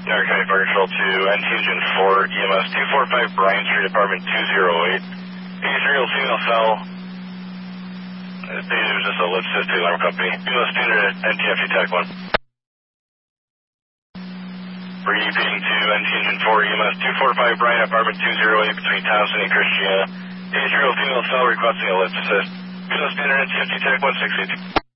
County Fire Control to NT Engine 4, EMS 245 Bryant Street, Apartment 208. Israel female cell. It was just a lip assist alarm company. Female standard at NTFG Tech 1. Repeating to NT Engine 4, EMS 245 Bryant, Apartment 208 between Thompson and Christiana. Israel female cell requesting a lip assist. Female standard NTFG Tech 168.